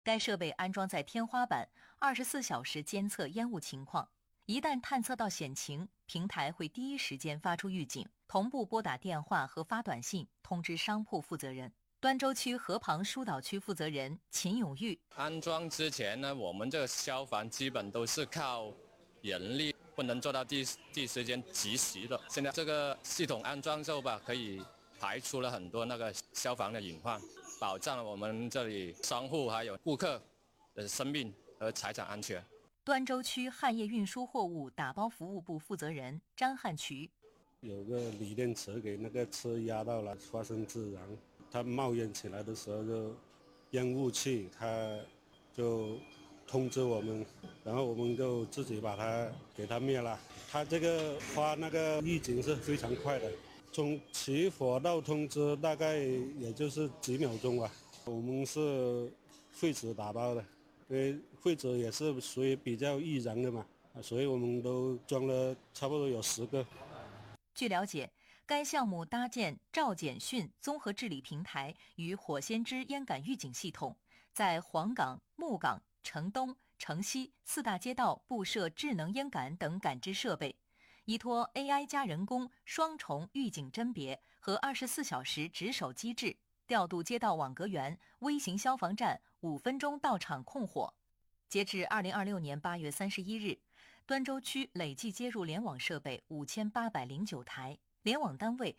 该设备安装在天花板，24小时监测烟雾情况。一旦探测到险情，平台会第一时间发出预警，同步拨打电话和发短信通知商铺负责人。端州区河旁疏导区负责人秦永玉： 安装之前呢，我们这个消防基本都是靠人力，不能做到第一时间及时的。现在这个系统安装之后吧，可以排除了很多那个消防的隐患，保障了我们这里商户还有顾客的生命和财产安全。 端州区汉业运输货物打包服务部负责人张汉渠： 有个锂电池给那个车压到了，发生自燃，它冒烟起来的时候就烟雾器，它就通知我们，然后我们就自己把它给它灭了。它这个发那个预警是非常快的，从起火到通知大概也就是几秒钟吧。我们是废纸打包的，因为废纸也是属于比较易燃的嘛，所以我们都装了差不多有10个。 据了解，该项目搭建赵简讯综合治理平台与火先知烟感预警系统，在黄岗、木岗、城东、城西4大街道布设智能烟感等感知设备，依托 AI 加人工双重预警甄别和24小时值守机制，调度街道网格员、微型消防站5分钟到场控火。截至2026年8月31日，端州区累计接入联网设备5809台，联网单位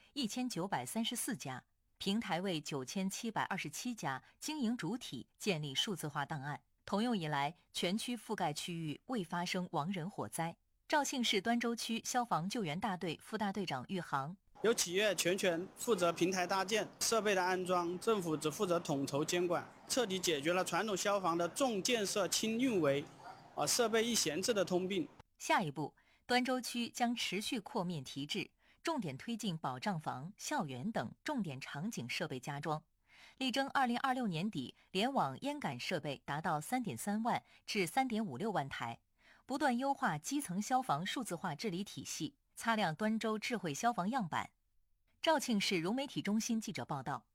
1934家，平台为9727家经营主体建立数字化档案。同用以来，全区覆盖区域未发生亡人火灾。肇庆市端州区消防救援大队副大队长玉航： 由企业全权负责平台搭建、设备的安装，政府只负责统筹监管，彻底解决了传统消防的重建设轻运维、设备易闲置的通病。 下一步，端州区将持续扩面提质，重点推进保障房、校园等重点场景设备加装，力争2026年底联网烟感设备达到3.3万至3.56万台，不断优化基层消防数字化治理体系，擦亮端州智慧消防样板。肇庆市融媒体中心记者报道。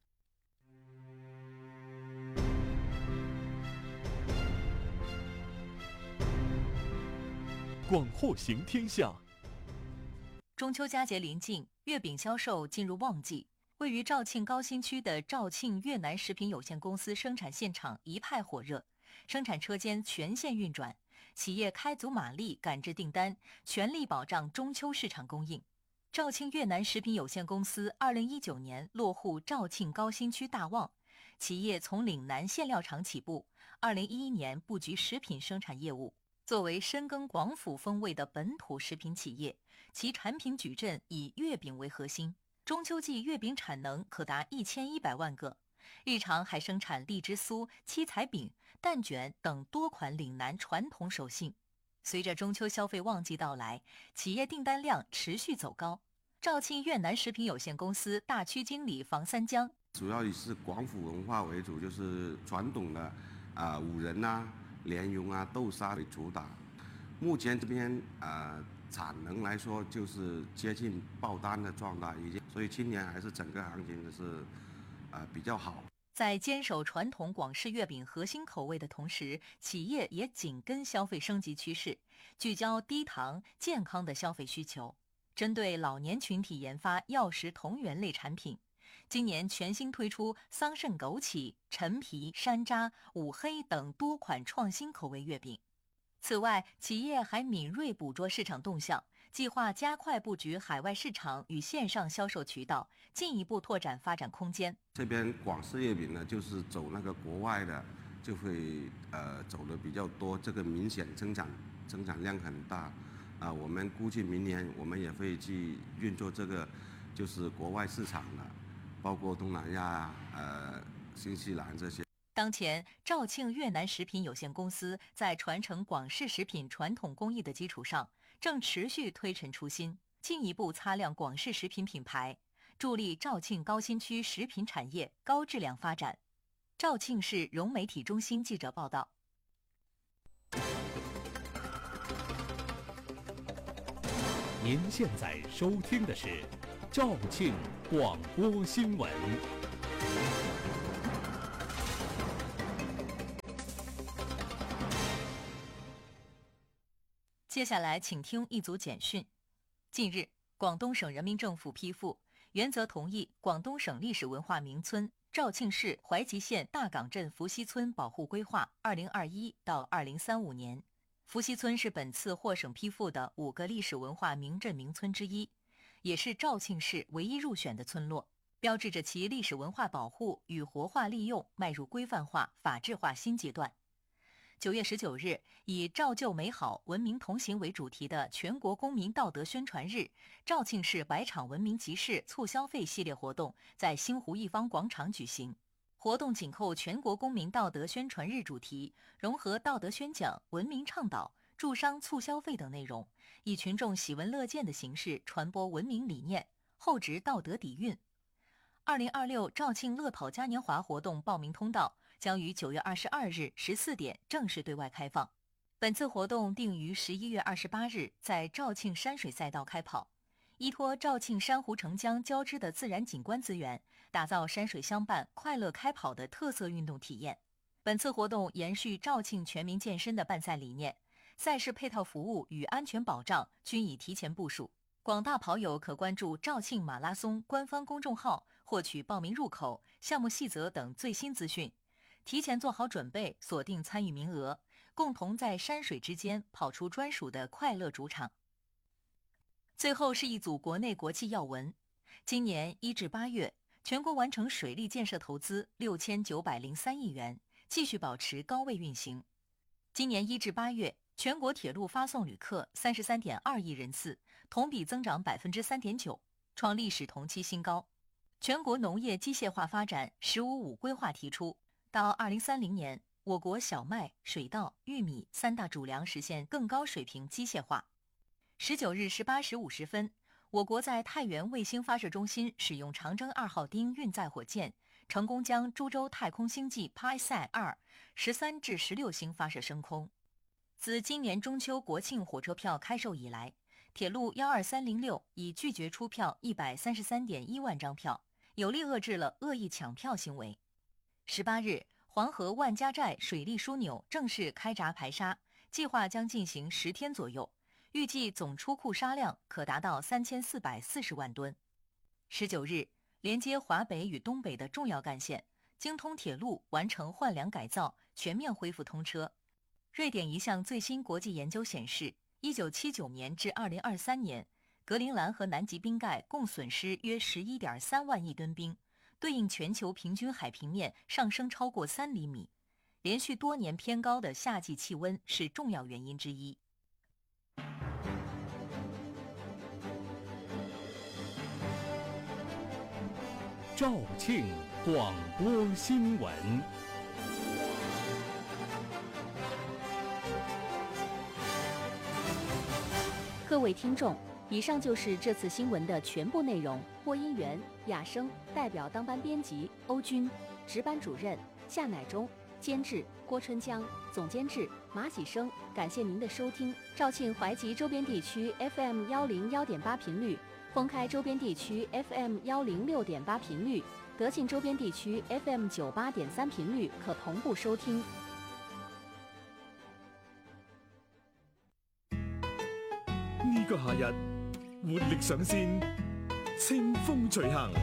广货行天下。 中秋佳节临近，月饼销售进入旺季。位于肇庆高新区的肇庆越南食品有限公司生产现场一派火热，生产车间全线运转，企业开足马力赶制订单，全力保障中秋市场供应。肇庆越南食品有限公司2019年落户肇庆高新区大旺，企业从岭南馅料厂起步，2011年布局食品生产业务。作为深耕广府风味的本土食品企业，其产品矩阵以月饼为核心，中秋季月饼产能可达1100万个，日常还生产荔枝酥、七彩饼、蛋卷等多款岭南传统手信。随着中秋消费旺季到来，企业订单量持续走高。肇庆越南食品有限公司大区经理房三江： 主要以是广府文化为主，就是传统的五仁莲蓉豆沙为主打。目前这边产能来说就是接近爆单的状态，所以今年还是整个行情是比较好。 在坚守传统广式月饼核心口味的同时，企业也紧跟消费升级趋势，聚焦低糖健康的消费需求，针对老年群体研发药食同源类产品。今年全新推出桑葚枸杞、陈皮、山楂、五黑等多款创新口味月饼。此外，企业还敏锐捕捉市场动向，计划加快布局海外市场与线上销售渠道，进一步拓展发展空间。 这边广式月饼呢，就是走那个国外的，就会走的比较多，这个明显增长量很大。我们估计明年我们也会去运作这个，就是国外市场的，包括东南亚、新西兰这些。 当前，肇庆越南食品有限公司在传承广式食品传统工艺的基础上，正持续推陈出新，进一步擦亮广式食品品牌，助力肇庆高新区食品产业高质量发展。肇庆市融媒体中心记者报道。 您现在收听的是肇庆广播新闻。 接下来请听一组简讯。近日，广东省人民政府批复，原则同意广东省历史文化名村肇庆市怀集县大港镇伏羲村保护规划2021到2035年。伏羲村是本次获省批复的5个历史文化名镇名村之一，也是肇庆市唯一入选的村落，标志着其历史文化保护与活化利用迈入规范化、法治化新阶段。9月19日，以造就美好、文明同行为主题的全国公民道德宣传日肇庆市百场文明集市促消费系列活动在星湖一方广场举行。活动紧扣全国公民道德宣传日主题，融合道德宣讲、文明倡导、助商促消费等内容，以群众喜闻乐见的形式传播文明理念，厚植道德底蕴。2026肇庆乐跑嘉年华活动报名通道将于9月22日14点正式对外开放。本次活动定于11月28日在肇庆山水赛道开跑，依托肇庆珊瑚澄江交织的自然景观资源，打造山水相伴、快乐开跑的特色运动体验。本次活动延续肇庆全民健身的办赛理念，赛事配套服务与安全保障均已提前部署。广大跑友可关注肇庆马拉松官方公众号，获取报名入口、项目细则等最新资讯，提前做好准备，锁定参与名额，共同在山水之间跑出专属的快乐主场。最后是一组国内国际要闻。今年1至8月，全国完成水利建设投资6903亿元，继续保持高位运行。今年1至8月，全国铁路发送旅客33.2亿人次，同比增长3.9%，创历史同期新高。全国农业机械化发展“15-5”规划提出，到2030年，我国小麦、水稻、玉米3大主粮实现更高水平机械化。19日18时50分，我国在太原卫星发射中心使用长征2号丁运载火箭，成功将株洲太空星际 PISAT-2 13至16星发射升空。自今年中秋国庆火车票开售以来，铁路12306已拒绝出票133.1万张票，有力遏制了恶意抢票行为。18日，黄河万家寨水利枢纽正式开闸排沙，计划将进行10天左右，预计总出库沙量可达到3440万吨。19日，连接华北与东北的重要干线京通铁路完成换梁改造，全面恢复通车。瑞典一项最新国际研究显示，1979年至2023年，格陵兰和南极冰盖共损失约11.3万亿吨冰，对应全球平均海平面上升超过3厘米。连续多年偏高的夏季气温是重要原因之一。 肇庆广播新闻。 各位听众，以上就是这次新闻的全部内容。播音员雅生，代表当班编辑欧军，值班主任夏乃忠，监制郭春江，总监制马喜生。感谢您的收听。肇庆怀集周边地区 FM 101.8频率，封开周边地区 FM 106.8频率，德庆周边地区 FM 98.3频率可同步收听。 呢個夏日活力上線，清風隨行，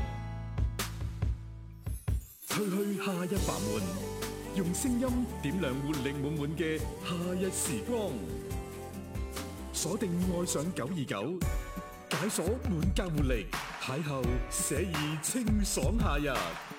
吹去夏日煩悶，用聲音點亮活力滿滿嘅夏日時光。鎖定愛上929，解鎖滿格活力，邂逅寫意清爽夏日。